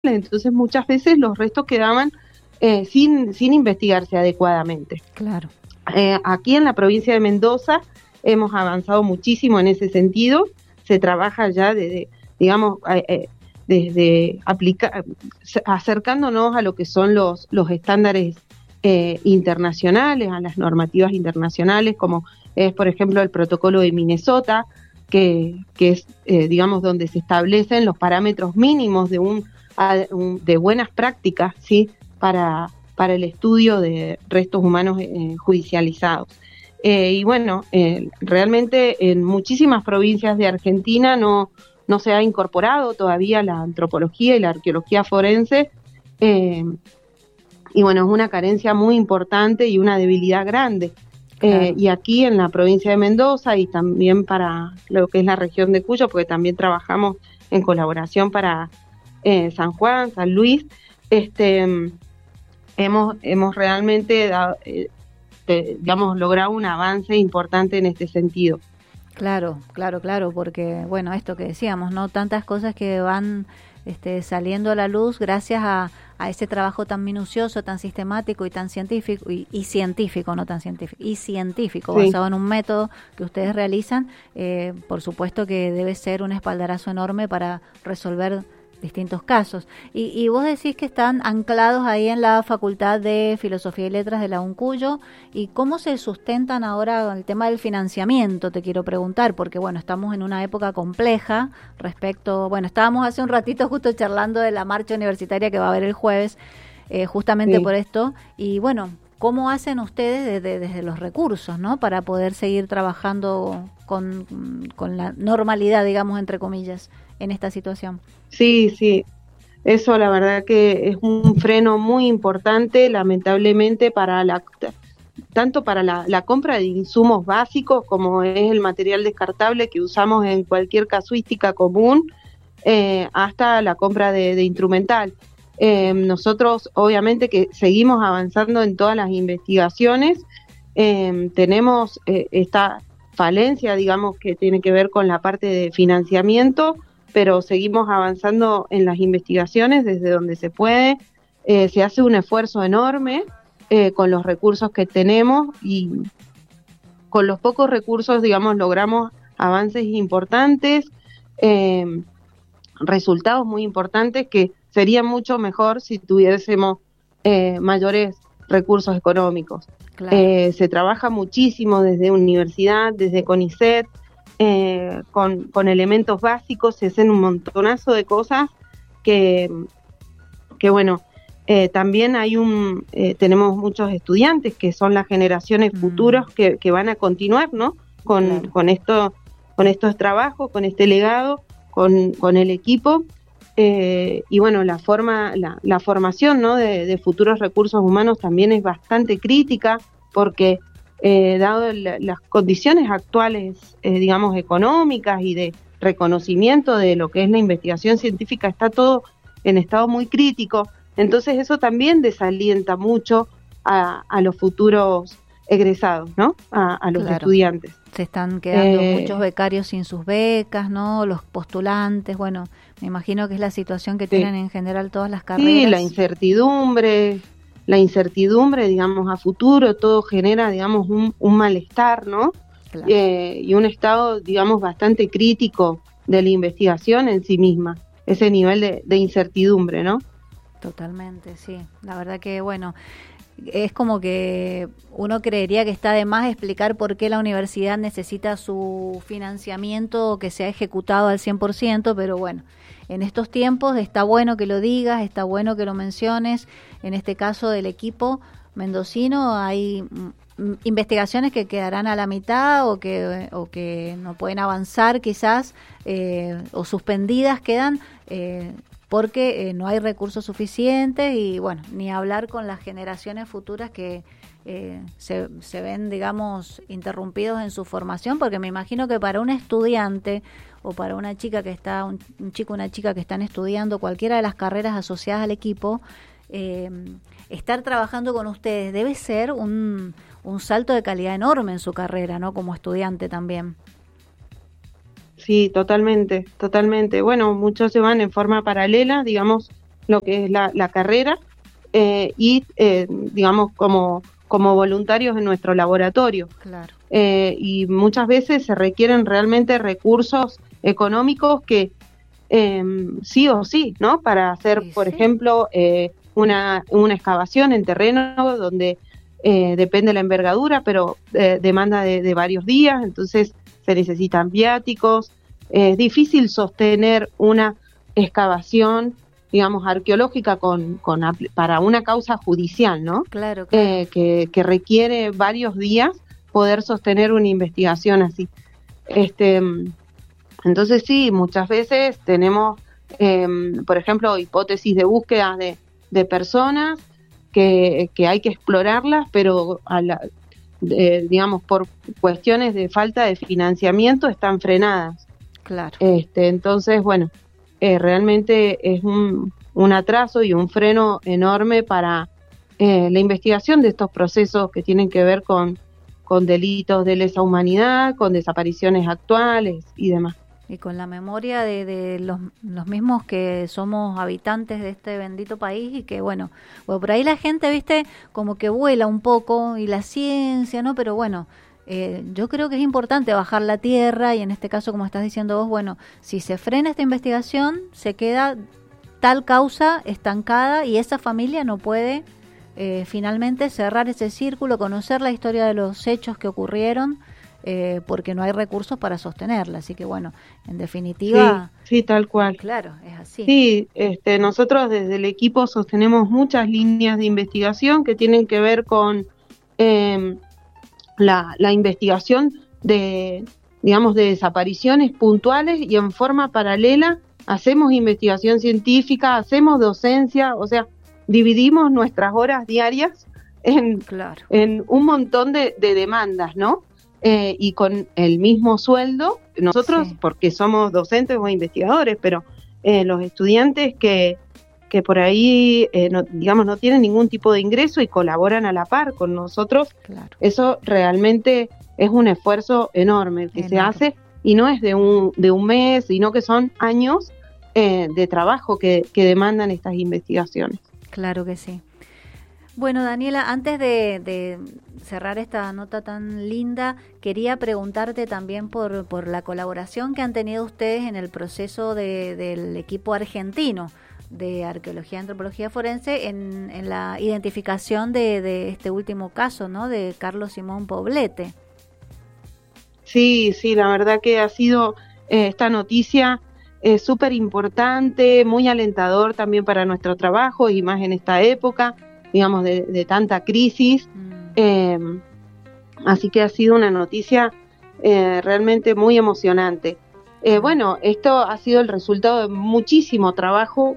entonces muchas veces los restos quedaban sin investigarse adecuadamente. Claro. Aquí en la provincia de Mendoza hemos avanzado muchísimo en ese sentido, se trabaja ya desde acercándonos a lo que son los estándares internacionales, a las normativas internacionales, como es, por ejemplo, el protocolo de Minnesota, que es, donde se establecen los parámetros mínimos de buenas prácticas, ¿sí?, para el estudio de restos humanos judicializados. Realmente en muchísimas provincias de Argentina no se ha incorporado todavía la antropología y la arqueología forense, es una carencia muy importante y una debilidad grande. Claro. Y aquí en la provincia de Mendoza y también para lo que es la región de Cuyo, porque también trabajamos en colaboración para San Juan, San Luis, hemos realmente logrado un avance importante en este sentido. Claro, porque bueno, esto que decíamos, ¿no? Tantas cosas que van saliendo a la luz gracias a ese trabajo tan minucioso, tan sistemático y tan científico, y científico, no tan científico, y científico, sí, basado en un método que ustedes realizan. Por supuesto que debe ser un espaldarazo enorme para resolver distintos casos. Y vos decís que están anclados ahí en la Facultad de Filosofía y Letras de la UNCUYO. ¿Y cómo se sustentan ahora el tema del financiamiento? Te quiero preguntar, porque bueno, estamos en una época compleja respecto, bueno, estábamos hace un ratito justo charlando de la marcha universitaria que va a haber el jueves, justamente sí, por esto. Y bueno, ¿cómo hacen ustedes desde los recursos, ¿no?, para poder seguir trabajando con la normalidad, digamos, entre comillas, en esta situación? Sí, eso la verdad que es un freno muy importante, lamentablemente, tanto para la compra de insumos básicos, como es el material descartable que usamos en cualquier casuística común, hasta la compra de instrumental. Nosotros obviamente que seguimos avanzando en todas las investigaciones, tenemos esta falencia, digamos, que tiene que ver con la parte de financiamiento, pero seguimos avanzando en las investigaciones desde donde se puede. Se hace un esfuerzo enorme con los recursos que tenemos, y con los pocos recursos, digamos, logramos avances importantes, resultados muy importantes que serían mucho mejor si tuviésemos mayores recursos económicos. Claro. Se trabaja muchísimo desde universidad, desde CONICET, con elementos básicos, se hacen un montonazo de cosas que bueno, también tenemos muchos estudiantes que son las generaciones futuras que van a continuar, ¿no?, con estos trabajos, con este legado, con el equipo, y bueno, la formación, ¿no?, de futuros recursos humanos también es bastante crítica, porque dado las condiciones actuales, digamos, económicas y de reconocimiento de lo que es la investigación científica, está todo en estado muy crítico. Entonces eso también desalienta mucho a los futuros egresados, ¿no?, a los estudiantes. Se están quedando muchos becarios sin sus becas, ¿no?, los postulantes. Bueno, me imagino que es la situación que tienen en general todas las carreras. Sí, la incertidumbre, digamos, a futuro, todo genera, digamos, un malestar, ¿no? Claro. Y un estado, digamos, bastante crítico de la investigación en sí misma, ese nivel de incertidumbre, ¿no? Totalmente, sí. La verdad que, bueno, es como que uno creería que está de más explicar por qué la universidad necesita su financiamiento que sea ejecutado al 100%, pero bueno, en estos tiempos está bueno que lo digas, está bueno que lo menciones. En este caso del equipo mendocino hay investigaciones que quedarán a la mitad o que no pueden avanzar quizás, o suspendidas quedan, porque no hay recursos suficientes, y bueno, ni hablar con las generaciones futuras que se ven, digamos, interrumpidos en su formación, porque me imagino que para un estudiante o para una chica que está, un chico o una chica que están estudiando cualquiera de las carreras asociadas al equipo, estar trabajando con ustedes debe ser un salto de calidad enorme en su carrera, ¿no?, como estudiante también. Sí, totalmente. Bueno, muchos se van en forma paralela, digamos, lo que es la carrera, y digamos como voluntarios en nuestro laboratorio. Claro. Y muchas veces se requieren realmente recursos económicos que sí o sí, ¿no? Para hacer, por ejemplo, una excavación en terreno donde depende la envergadura, pero demanda de varios días, entonces se necesitan viáticos. Es difícil sostener una excavación, digamos, arqueológica para una causa judicial, ¿no? Claro. Que requiere varios días poder sostener una investigación así. Entonces sí, muchas veces tenemos, por ejemplo, hipótesis de búsqueda de personas que hay que explorarlas, pero digamos, por cuestiones de falta de financiamiento están frenadas. Claro. Entonces, bueno, realmente es un atraso y un freno enorme para la investigación de estos procesos que tienen que ver con delitos de lesa humanidad, con desapariciones actuales y demás. Y con la memoria de los mismos que somos habitantes de este bendito país y que, bueno, por ahí la gente, viste, como que vuela un poco y la ciencia, ¿no? Pero bueno, yo creo que es importante bajar la tierra y en este caso, como estás diciendo vos, bueno, si se frena esta investigación, se queda tal causa estancada y esa familia no puede finalmente cerrar ese círculo, conocer la historia de los hechos que ocurrieron, porque no hay recursos para sostenerla. Así que bueno, en definitiva... Sí, tal cual. Claro, es así. Sí, nosotros desde el equipo sostenemos muchas líneas de investigación que tienen que ver con la investigación de desapariciones puntuales, y en forma paralela hacemos investigación científica, hacemos docencia, o sea, dividimos nuestras horas diarias en un montón de demandas, ¿no? Y con el mismo sueldo, nosotros, porque somos docentes o investigadores, pero los estudiantes que por ahí, no tienen ningún tipo de ingreso y colaboran a la par con nosotros, eso realmente es un esfuerzo enorme el que se hace, y no es de un mes, sino que son años de trabajo que demandan estas investigaciones. Claro que sí. Bueno, Daniela, antes de cerrar esta nota tan linda, quería preguntarte también por la colaboración que han tenido ustedes en el proceso del equipo argentino de arqueología y antropología forense en la identificación de este último caso, ¿no? De Carlos Simón Poblete. Sí, la verdad que ha sido esta noticia súper importante, muy alentador también para nuestro trabajo, y más en esta época, digamos, de tanta crisis. Así que ha sido una noticia realmente muy emocionante. Bueno, esto ha sido el resultado de muchísimo trabajo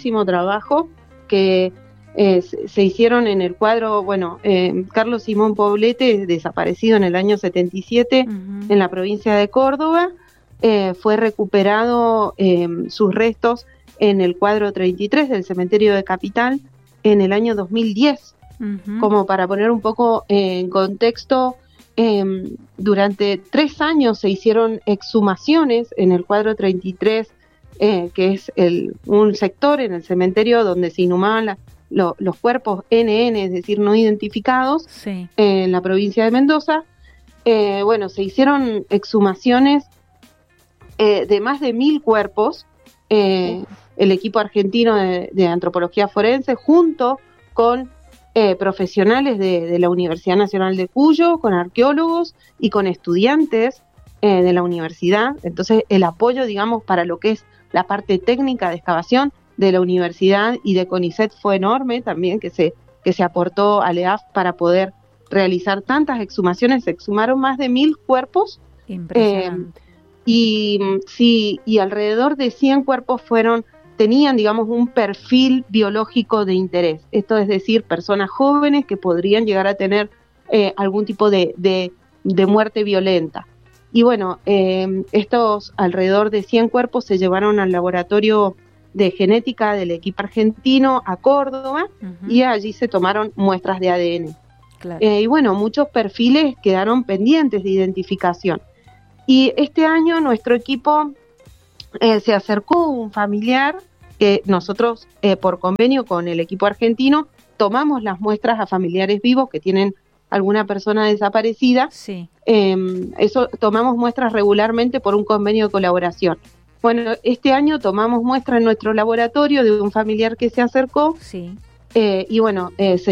que se hicieron en el cuadro. Bueno, Carlos Simón Poblete, desaparecido en el año 77 en la provincia de Córdoba, fue recuperado sus restos en el cuadro 33 del cementerio de Capital en el año 2010. Como para poner un poco en contexto, durante 3 años se hicieron exhumaciones en el cuadro 33, que es un sector en el cementerio donde se inhumaban los cuerpos NN, es decir, no identificados, en la provincia de Mendoza. Bueno, se hicieron exhumaciones de más de 1.000 cuerpos. El equipo argentino de antropología forense, junto con profesionales de la Universidad Nacional de Cuyo, con arqueólogos y con estudiantes de la universidad. Entonces, el apoyo, digamos, para lo que es la parte técnica de excavación de la universidad y de CONICET fue enorme también, que se aportó al EAF para poder realizar tantas exhumaciones. Se exhumaron más de 1.000 cuerpos. Impresionante. Y alrededor de 100 cuerpos tenían, digamos, un perfil biológico de interés. Esto es decir, personas jóvenes que podrían llegar a tener algún tipo de muerte violenta. Y bueno, estos alrededor de 100 cuerpos se llevaron al laboratorio de genética del equipo argentino a Córdoba, y allí se tomaron muestras de ADN. Y bueno, muchos perfiles quedaron pendientes de identificación. Y este año nuestro equipo se acercó un familiar que nosotros, por convenio con el equipo argentino, tomamos las muestras a familiares vivos que tienen alguna persona desaparecida. Sí. Eso tomamos muestras regularmente por un convenio de colaboración. Bueno, este año tomamos muestra en nuestro laboratorio de un familiar que se acercó. Sí. Y bueno,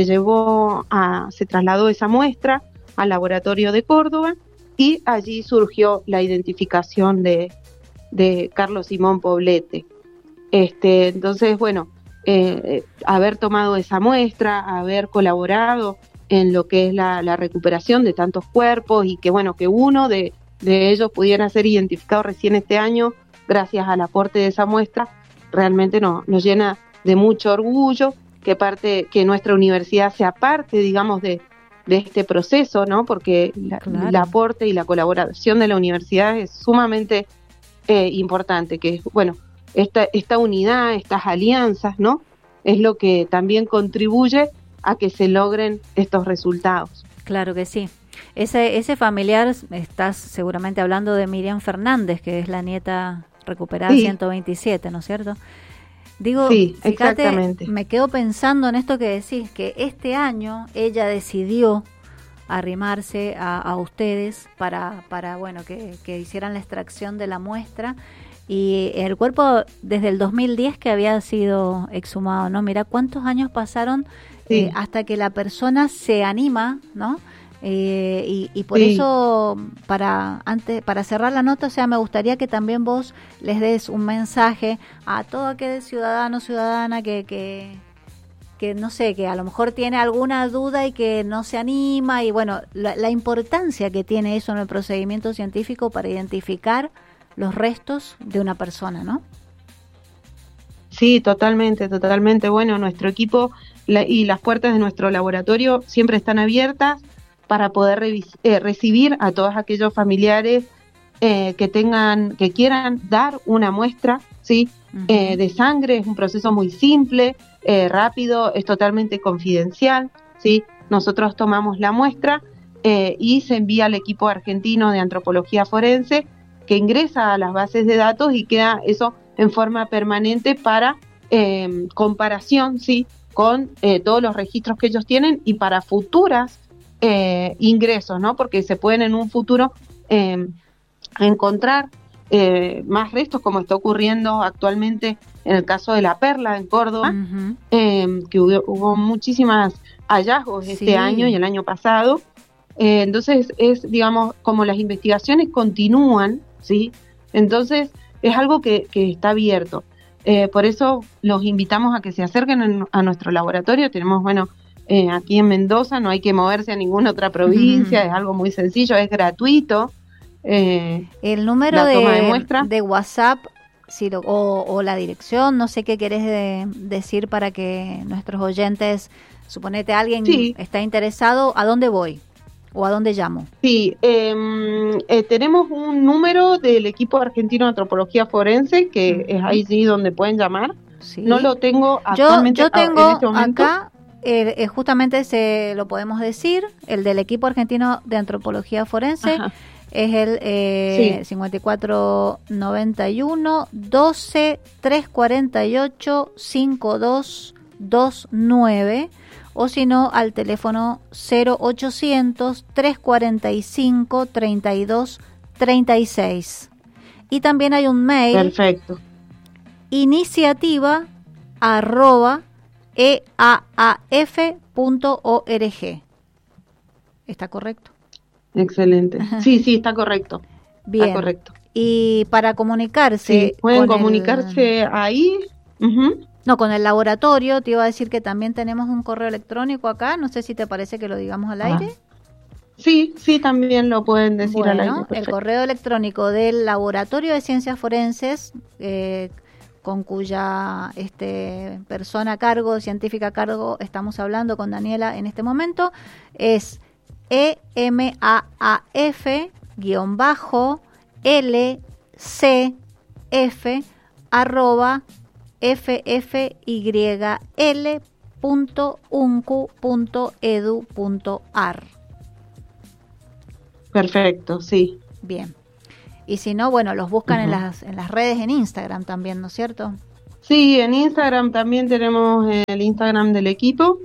se trasladó esa muestra al laboratorio de Córdoba y allí surgió la identificación de Carlos Simón Poblete. Entonces, bueno, haber tomado esa muestra, haber colaborado en lo que es la recuperación de tantos cuerpos y que, bueno, que uno de ellos pudiera ser identificado recién este año gracias al aporte de esa muestra, realmente nos llena de mucho orgullo que nuestra universidad sea parte, digamos, de este proceso, ¿no? Porque Claro. el aporte y la colaboración de la universidad es sumamente importante, que, bueno, esta unidad, estas alianzas, ¿no? Es lo que también contribuye a que se logren estos resultados. Claro que sí. Ese familiar, estás seguramente hablando de Miriam Fernández, que es la nieta recuperada 127, ¿no es cierto? Digo, sí, fíjate, exactamente. me quedo pensando en esto que decís, que este año ella decidió arrimarse a ustedes para bueno, que hicieran la extracción de la muestra, y el cuerpo desde el 2010 que había sido exhumado, ¿no? Mira cuántos años pasaron hasta que la persona se anima, ¿no? Y por eso, para cerrar la nota, o sea, me gustaría que también vos les des un mensaje a todo aquel ciudadano, ciudadana que no sé, que a lo mejor tiene alguna duda y que no se anima, y bueno, la importancia que tiene eso en el procedimiento científico para identificar los restos de una persona, ¿no? Sí, totalmente. Bueno, nuestro equipo y las puertas de nuestro laboratorio siempre están abiertas para poder recibir a todos aquellos familiares que quieran dar una muestra, ¿sí? Uh-huh. De sangre. Es un proceso muy simple, rápido, es totalmente confidencial, ¿sí? Nosotros tomamos la muestra y se envía al equipo argentino de antropología forense, que ingresa a las bases de datos y queda eso en forma permanente para comparación, ¿sí? Con todos los registros que ellos tienen y para futuras ingresos, ¿no? Porque se pueden en un futuro encontrar más restos, como está ocurriendo actualmente en el caso de La Perla en Córdoba, uh-huh. Que hubo muchísimos hallazgos este año y el año pasado. Entonces es, digamos, como las investigaciones continúan, ¿sí? Entonces es algo que está abierto. Por eso los invitamos a que se acerquen a nuestro laboratorio. Tenemos, bueno, aquí en Mendoza, no hay que moverse a ninguna otra provincia, es algo muy sencillo, es gratuito. El número de WhatsApp o la dirección, no sé qué querés decir para que nuestros oyentes, suponete alguien está interesado, ¿a dónde voy? ¿O a dónde llamo? Sí, tenemos un número del equipo argentino de antropología forense, que es ahí sí donde pueden llamar. Sí. No lo tengo actualmente. Yo tengo en este momento. Acá, justamente se lo podemos decir, el del equipo argentino de antropología forense. Ajá. Es el 5491 12 348 5229, o si no al teléfono 0800 345 32 36. Y también hay un mail. Perfecto. iniciativa@eaaf.org. ¿Está correcto? Excelente. Sí, está correcto. Bien. Está correcto. Y para comunicarse... Sí, pueden comunicarse ahí. Uh-huh. No, con el laboratorio, te iba a decir que también tenemos un correo electrónico acá, no sé si te parece que lo digamos al aire. Sí, también lo pueden decir al aire. Perfecto. El correo electrónico del Laboratorio de Ciencias Forenses, con cuya persona a cargo, científica a cargo, estamos hablando con Daniela en este momento, es ffyl@ffyl.uncu.edu.ar. Perfecto, sí. Bien. Y si no, bueno, los buscan en las redes, en Instagram también, ¿no es cierto? Sí, en Instagram también tenemos el Instagram del equipo,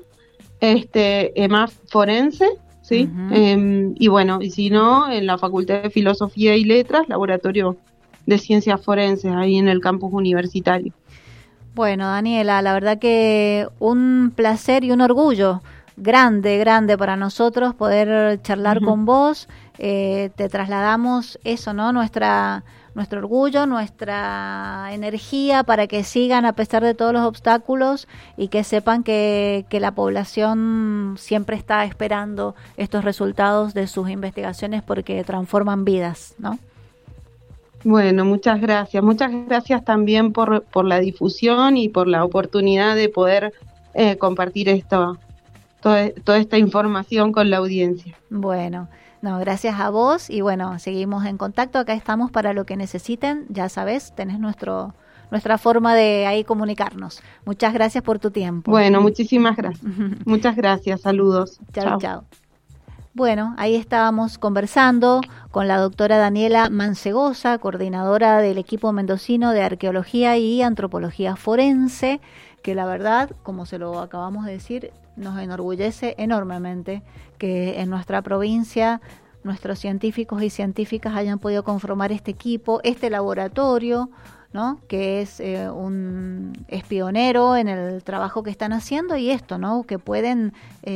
EMAF Forense, ¿sí? Y bueno, y si no, en la Facultad de Filosofía y Letras, Laboratorio de Ciencias Forenses, ahí en el campus universitario. Bueno, Daniela, la verdad que un placer y un orgullo grande para nosotros poder charlar con vos. Te trasladamos eso, ¿no? Nuestro orgullo, nuestra energía para que sigan a pesar de todos los obstáculos y que sepan que la población siempre está esperando estos resultados de sus investigaciones porque transforman vidas, ¿no? Bueno, muchas gracias. Muchas gracias también por la difusión y por la oportunidad de poder compartir toda esta información con la audiencia. Bueno, no, gracias a vos y bueno, seguimos en contacto. Acá estamos para lo que necesiten. Ya sabes, tenés nuestra forma de ahí comunicarnos. Muchas gracias por tu tiempo. Bueno, muchísimas gracias. Muchas gracias. Saludos. Chao. Bueno, ahí estábamos conversando con la doctora Daniela Mancegosa, coordinadora del equipo mendocino de Arqueología y Antropología Forense, que la verdad, como se lo acabamos de decir, nos enorgullece enormemente que en nuestra provincia nuestros científicos y científicas hayan podido conformar este equipo, este laboratorio, ¿no? Que es pionero en el trabajo que están haciendo y esto, ¿no? Que pueden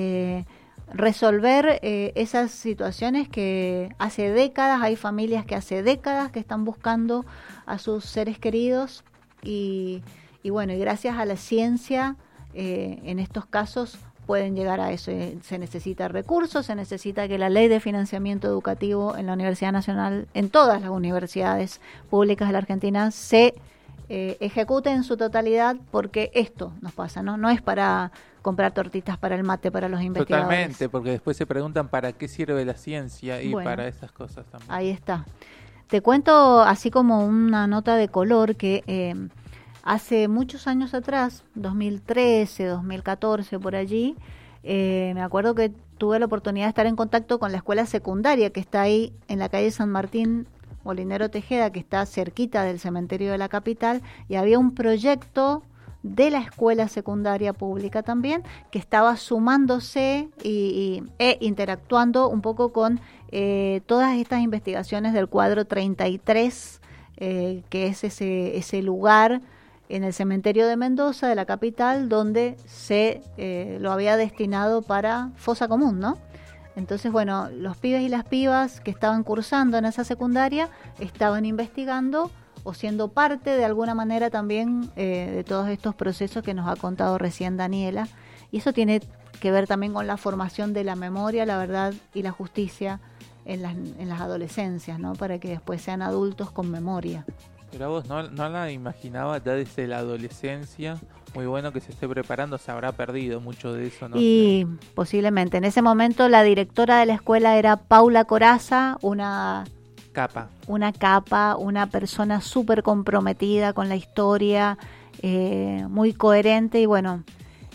resolver esas situaciones que hace décadas, hay familias que hace décadas que están buscando a sus seres queridos y bueno, y gracias a la ciencia en estos casos pueden llegar a eso. Se necesita recursos, se necesita que la ley de financiamiento educativo en la Universidad Nacional, en todas las universidades públicas de la Argentina, se ejecute en su totalidad porque esto nos pasa, ¿no? No es para comprar tortitas para el mate para los investigadores. Totalmente, porque después se preguntan para qué sirve la ciencia y bueno, para esas cosas también. Ahí está. Te cuento así como una nota de color que hace muchos años atrás, 2013, 2014, por allí, me acuerdo que tuve la oportunidad de estar en contacto con la escuela secundaria que está ahí en la calle San Martín, Molinero Tejeda, que está cerquita del cementerio de la capital, y había un proyecto de la escuela secundaria pública también, que estaba sumándose e interactuando un poco con todas estas investigaciones del cuadro 33, que es ese lugar en el cementerio de Mendoza, de la capital, donde se lo había destinado para fosa común, ¿no? Entonces, bueno, los pibes y las pibas que estaban cursando en esa secundaria estaban investigando o siendo parte de alguna manera también de todos estos procesos que nos ha contado recién Daniela. Y eso tiene que ver también con la formación de la memoria, la verdad y la justicia en las adolescencias, ¿no? Para que después sean adultos con memoria. Pero vos no la imaginaba ya desde la adolescencia. Muy bueno que se esté preparando, se habrá perdido mucho de eso, ¿no? Y posiblemente. En ese momento la directora de la escuela era Paula Corazza, una capa, una persona súper comprometida con la historia, muy coherente y bueno,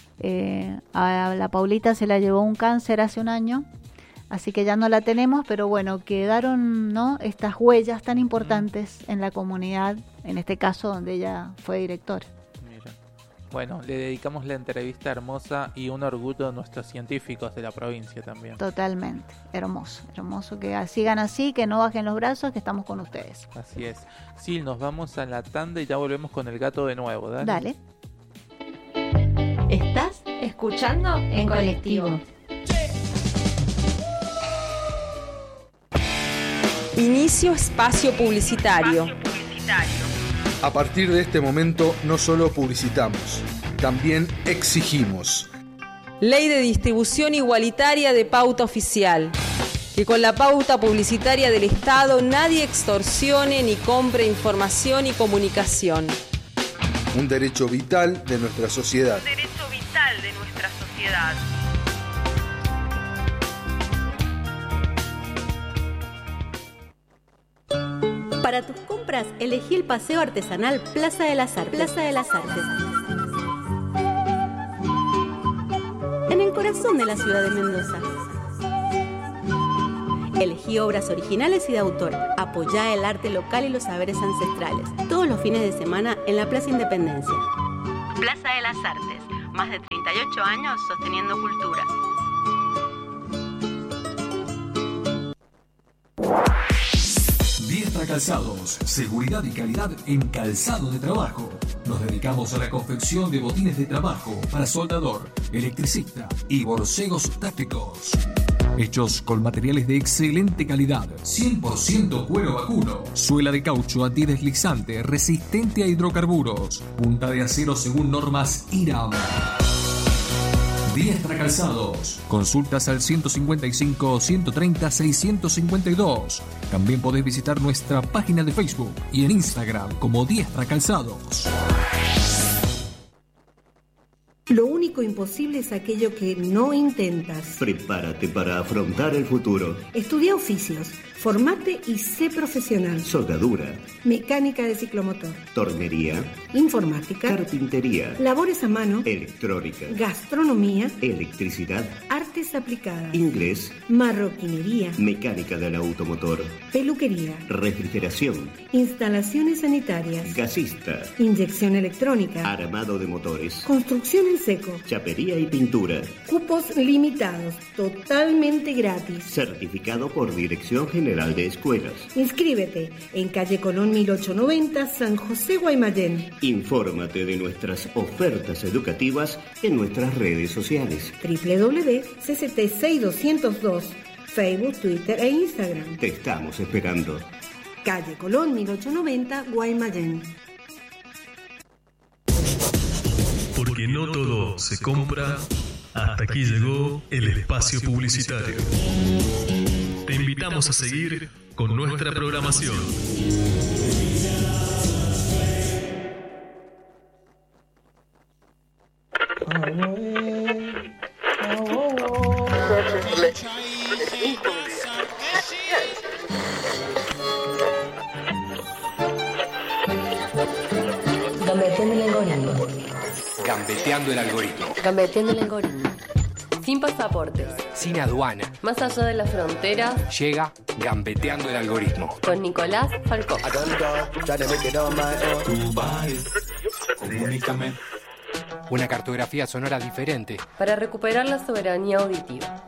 a la Paulita se la llevó un cáncer hace un año, así que ya no la tenemos, pero bueno, quedaron, ¿no?, estas huellas tan importantes en la comunidad, en este caso donde ella fue directora. Mira. Bueno, le dedicamos la entrevista hermosa y un orgullo a nuestros científicos de la provincia también. Totalmente, hermoso que sigan así, que no bajen los brazos, que estamos con ustedes. Así es. Sí, nos vamos a la tanda y ya volvemos con el gato de nuevo, ¿dale? Dale. ¿Estás escuchando en colectivo? Inicio espacio publicitario. A partir de este momento no solo publicitamos, también exigimos. Ley de distribución igualitaria de pauta oficial. Que con la pauta publicitaria del Estado nadie extorsione ni compre información y comunicación. Un derecho vital de nuestra sociedad. Para tus compras, elegí el paseo artesanal Plaza de las Artes. En el corazón de la ciudad de Mendoza. Elegí obras originales y de autor. Apoyá el arte local y los saberes ancestrales. Todos los fines de semana en la Plaza Independencia. Plaza de las Artes, más de 38 años sosteniendo cultura. Diestra Calzados, seguridad y calidad en calzado de trabajo. Nos dedicamos a la confección de botines de trabajo para soldador, electricista y borcegos tácticos. Hechos con materiales de excelente calidad, 100% cuero vacuno, suela de caucho antideslizante, resistente a hidrocarburos, punta de acero según normas IRAM. Diestra Calzados. Consultas al 155 130 652. También podés visitar nuestra página de Facebook y en Instagram como Diestra Calzados. Lo único imposible es aquello que no intentas. Prepárate para afrontar el futuro. Estudia oficios, formate y sé profesional. Soldadura, mecánica de ciclomotor, tornería, informática, carpintería, labores a mano, electrónica, gastronomía, electricidad, artes aplicadas, inglés, marroquinería, mecánica del automotor, peluquería, refrigeración, instalaciones sanitarias, gasista, inyección electrónica, armado de motores, construcción en seco, chapería y pintura. Cupos limitados, totalmente gratis. Certificado por Dirección General de Escuelas. Inscríbete en calle Colón 1890, San José, Guaymallén. Infórmate de nuestras ofertas educativas en nuestras redes sociales. www.cct6202, Facebook, Twitter e Instagram. Te estamos esperando. Calle Colón 1890, Guaymallén. Porque no todo se compra. Hasta aquí llegó el espacio publicitario. Te invitamos a seguir con nuestra programación. Gambeteando el algoritmo. Gambeteando el algoritmo. Gambeteando el algoritmo. Sin pasaportes. Sin aduana. Más allá de la frontera. Llega Gambeteando el algoritmo. Con Nicolás Falcó. Comunícame. Una cartografía sonora diferente. Para recuperar la soberanía auditiva.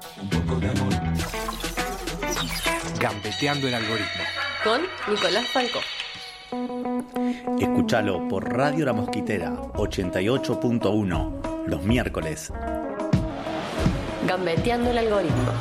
Gambeteando el algoritmo. Con Nicolás Falcó. Escúchalo por Radio La Mosquitera 88.1 los miércoles. Gambeteando el algoritmo.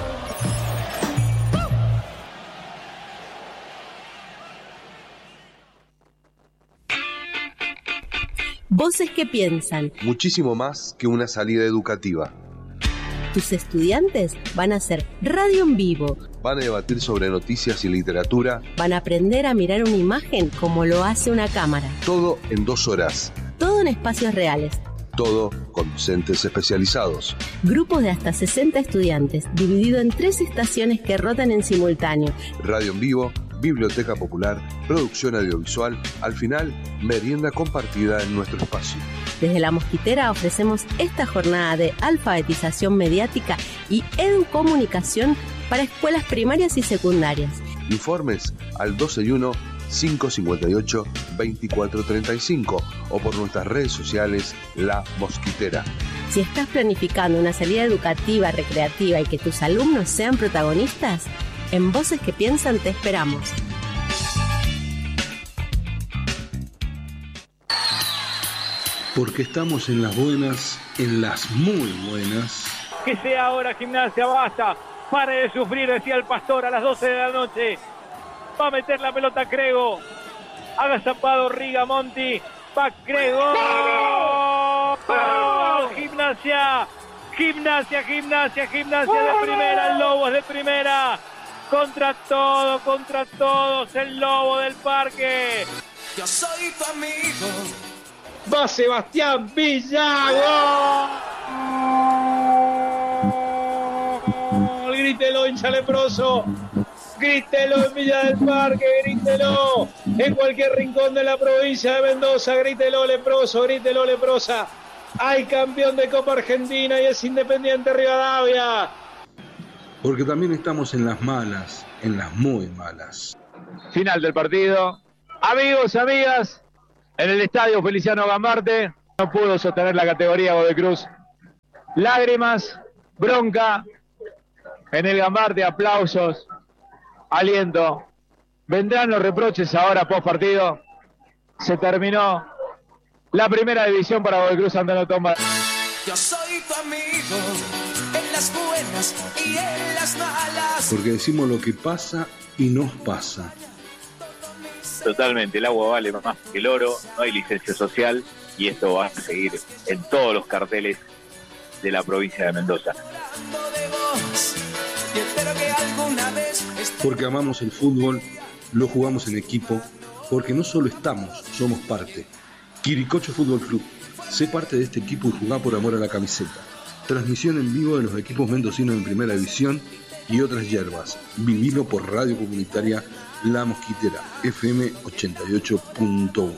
Voces que piensan. Muchísimo más que una salida educativa. Tus estudiantes van a hacer radio en vivo. Van a debatir sobre noticias y literatura. Van a aprender a mirar una imagen como lo hace una cámara. Todo en 2 horas. Todo en espacios reales. Todo con docentes especializados. Grupos de hasta 60 estudiantes, dividido en 3 estaciones que rotan en simultáneo. Radio en vivo, biblioteca popular, producción audiovisual, al final, merienda compartida en nuestro espacio. Desde La Mosquitera ofrecemos esta jornada de alfabetización mediática y educomunicación para escuelas primarias y secundarias. Informes al 261-558-2435 o por nuestras redes sociales La Mosquitera. Si estás planificando una salida educativa, recreativa y que tus alumnos sean protagonistas, en Voces que Piensan te esperamos. Porque estamos en las buenas, en las muy buenas. Que sea ahora Gimnasia, basta. Pare de sufrir, decía el Pastor a las 12 de la noche. Va a meter la pelota Crego. Haga zapado Rigamonti. Va Crego. ¡Oh! Gimnasia. Gimnasia de primera. El Lobo es de primera. Contra todos. El Lobo del Parque. Yo soy tu amigo. Va Sebastián Villa. ¡Gol! Grítelo, hincha leproso. Grítelo en Villa del Parque, grítelo en cualquier rincón de la provincia de Mendoza, grítelo leproso, grítelo leprosa. Hay campeón de Copa Argentina y es Independiente Rivadavia. Porque también estamos en las malas, en las muy malas. Final del partido. Amigos, amigas, en el estadio Feliciano Gambarte, No pudo sostener la categoría Godoy Cruz. Lágrimas, bronca en el Gambarte, aplausos, aliento. Vendrán los reproches ahora post partido. Se terminó la primera división para Godoy Cruz Santana Tomba. Yo soy tu amigo en las buenas y en las malas. Porque decimos lo que pasa y nos pasa. Totalmente, el agua vale más que el oro, no hay licencia social y esto va a seguir en todos los carteles de la provincia de Mendoza. Porque amamos el fútbol, lo jugamos en equipo, porque no solo estamos, somos parte. Quiricocho Fútbol Club, sé parte de este equipo y jugá por amor a la camiseta. Transmisión en vivo de los equipos mendocinos en Primera División y otras hierbas. Vivilo por Radio Comunitaria La Mosquitera, FM 88.1.